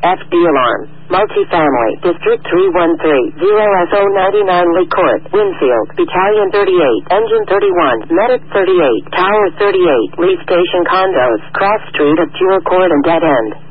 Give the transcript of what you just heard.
FD Alarm. Multifamily, District 313, 0SO99 Lee Court, Winfield, Battalion 38, Engine 31, Medic 38, Tower 38, Lee Station Condos, Cross Street at Jewel Court and Dead End.